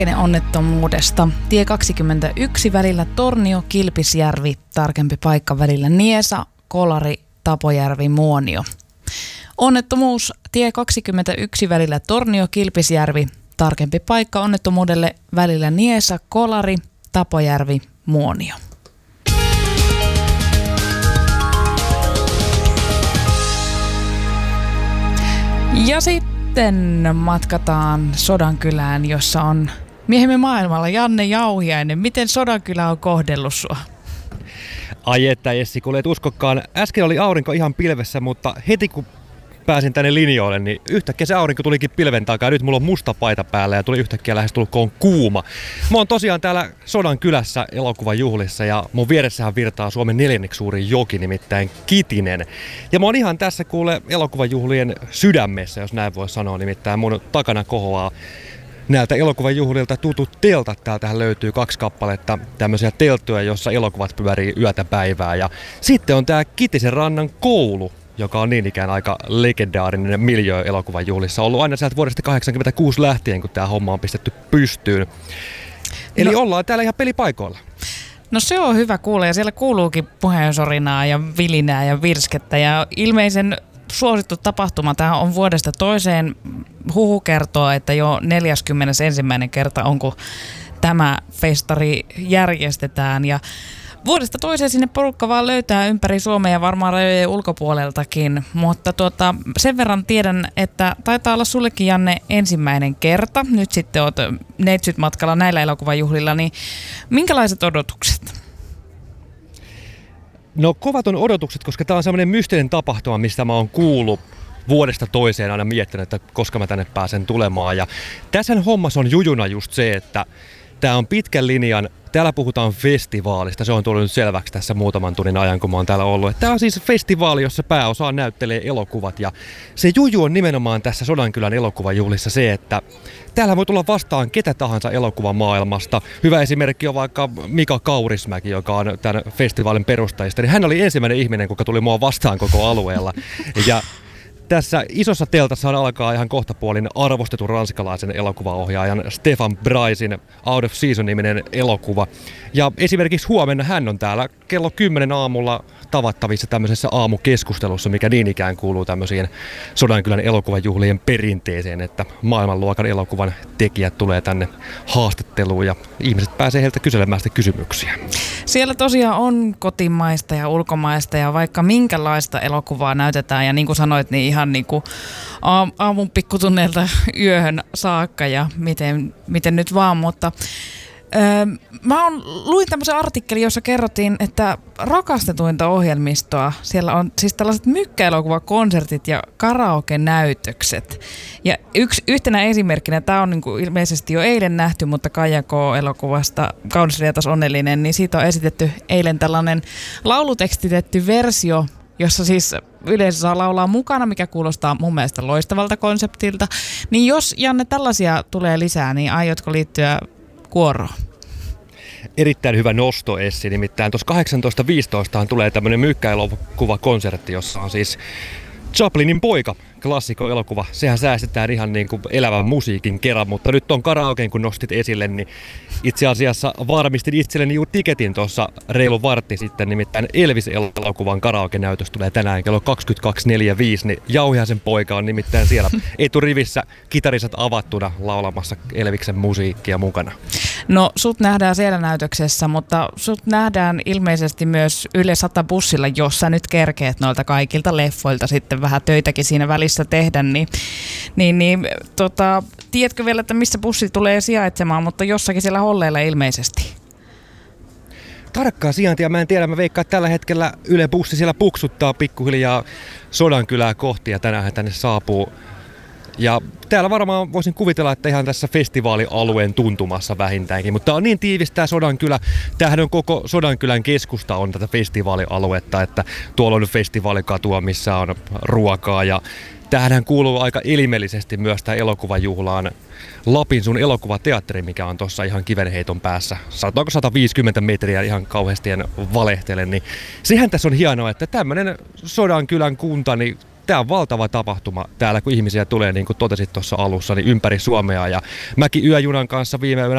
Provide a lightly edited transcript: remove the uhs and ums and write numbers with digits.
Onnettomuudesta. Tie 21 välillä Tornio-Kilpisjärvi, tarkempi paikka välillä Niesa, Kolari, Tapojärvi, Muonio. Onnettomuus tie 21 välillä Tornio-Kilpisjärvi, tarkempi paikka onnettomuudelle välillä Niesa, Kolari, Tapojärvi, Muonio. Ja sitten matkataan Sodankylään, jossa on miehemme maailmalla Janne Jauhiainen. Miten Sodankylä on kohdellut sua? Ai että Essi, kun et uskokaan. Äsken oli aurinko ihan pilvessä, mutta heti kun pääsin tänne linjoille, niin yhtäkkiä se aurinko tulikin pilven takaa. Nyt mulla on musta paita päällä ja tuli yhtäkkiä lähestulkoon kuuma. Mä oon tosiaan täällä Sodankylässä elokuvajuhlissa ja mun vieressähän virtaa Suomen 4. suurin joki, nimittäin Kitinen. Ja mä oon ihan tässä kuule elokuvajuhlien sydämessä, jos näin voi sanoa, nimittäin mun takana kohoaa näiltä elokuvajuhlilta tutut teltat. Täältähän löytyy 2 kappaletta tämmöisiä telttoja, jossa elokuvat pyörii yötä päivää. Ja sitten on tää Kitisen rannan koulu, joka on niin ikään aika legendaarinen miljöö elokuvajuhlissa. Ollut aina sieltä vuodesta 1986 lähtien, kun tämä homma on pistetty pystyyn. Eli ollaan täällä ihan pelipaikoilla. No se on hyvä kuulla, ja siellä kuuluukin puheensorinaa ja vilinää ja virskettä. Ja ilmeisen suosittu tapahtuma tähän on vuodesta toiseen. Huhu kertoo, että jo 41. kerta on, kun tämä festari järjestetään. Ja vuodesta toiseen sinne porukka vaan löytää ympäri Suomea ja varmaan rajojen ulkopuoleltakin, mutta sen verran tiedän, että taitaa olla sullekin, Janne, ensimmäinen kerta. Nyt sitten olet neitsyt matkalla näillä elokuvajuhlilla, niin minkälaiset odotukset? No kovat on odotukset, koska tämä on semmoinen mystinen tapahtuma, mistä mä oon kuullut vuodesta toiseen aina miettinyt, että koska mä tänne pääsen tulemaan. Ja tässä hommassa on jujuna just se, että tämä on pitkän linjan. Täällä puhutaan festivaalista. Se on tullut nyt selväksi tässä muutaman tunnin ajan, kun mä oon täällä ollut. Tämä on siis festivaali, jossa pääosa näyttelee elokuvat. Ja se juju on nimenomaan tässä Sodankylän elokuvajuhlissa se, että täällä voi tulla vastaan ketä tahansa elokuvamaailmasta. Hyvä esimerkki on vaikka Mika Kaurismäki, joka on tämän festivaalin perustajista. Hän oli ensimmäinen ihminen, joka tuli mua vastaan koko alueella. Ja tässä isossa teltassa alkaa ihan kohtapuolin arvostetun ranskalaisen elokuvaohjaajan Stefan Braisin Out of Season-niminen elokuva. Ja esimerkiksi huomenna hän on täällä kello 10 aamulla tavattavissa tämmöisessä aamukeskustelussa, mikä niin ikään kuuluu tämmöisiin Sodankylän elokuvajuhlien perinteeseen, että maailmanluokan elokuvan tekijät tulee tänne haastatteluun ja ihmiset pääsee heiltä kyselemään sitä kysymyksiä. Siellä tosiaan on kotimaista ja ulkomaista ja vaikka minkälaista elokuvaa näytetään ja niin kuin sanoit, niin ihan niin kuin aamun pikkutunneilta yöhön saakka ja miten nyt vaan, mutta luin tämmöisen artikkelin, jossa kerrottiin, että rakastetuinta ohjelmistoa, siellä on siis tällaiset mykkäelokuvakonsertit ja karaoke-näytökset. Ja yhtenä esimerkkinä, tämä on niin kuin ilmeisesti jo eilen nähty, mutta Kaija K-elokuvasta Kaunis, rietas, onnellinen, niin siitä on esitetty eilen tällainen laulutekstitetty versio, jossa siis yleisö saa laulaa mukana, mikä kuulostaa mun mielestä loistavalta konseptilta. Niin jos, Janne, tällaisia tulee lisää, niin aiotko liittyä kuoroon? Erittäin hyvä nosto, Essi. Nimittäin tuossa 18.15 tulee tämmöinen mykkäelokuvakonsertti, jossa on siis Chaplinin poika, klassikko-elokuva. Sehän säästetään ihan niin kuin elävän musiikin kerran, mutta nyt on karaokeen, kun nostit esille, niin itse asiassa varmistin itselleni juuri tiketin tuossa reilu vartti sitten, nimittäin Elvis-elokuvan karaoke-näytös tulee tänään kello 22.45, niin Jauhiaisen poika on nimittäin siellä eturivissä kitarisat avattuna laulamassa Elviksen musiikkia mukana. No sut nähdään siellä näytöksessä, mutta sut nähdään ilmeisesti myös Yle 100 bussilla, jossa nyt kerkeet noilta kaikilta leffoilta sitten vähän töitäkin siinä välissä tehdä, tiedätkö vielä, että missä bussi tulee sijaitsemaan, mutta jossakin siellä holleilla ilmeisesti? Tarkkaa sijaintia mä en tiedä, mä veikkaan, että tällä hetkellä Yle bussi siellä puksuttaa pikkuhiljaa Sodankylää kohti ja tänään tänne saapuu. Ja täällä varmaan voisin kuvitella, että ihan tässä festivaalialueen tuntumassa vähintäänkin, mutta on niin tiivis tää Sodankylä. Tämähän on koko Sodankylän keskusta on tätä festivaalialuetta, että tuolla on festivaalikatua, missä on ruokaa ja tämähän kuuluu aika elimellisesti myös tähän elokuvajuhlaan Lapin sun elokuvateatteri, mikä on tuossa ihan kivenheiton päässä. Sanotaanko 150 metriä, ihan kauheasti en valehtele, niin sehän tässä on hienoa, että tämmönen Sodankylän kunta, niin tämä on valtava tapahtuma täällä, kun ihmisiä tulee, niin kuin totesit tuossa alussa, niin ympäri Suomea. Ja mäkin yöjunan kanssa viime yönä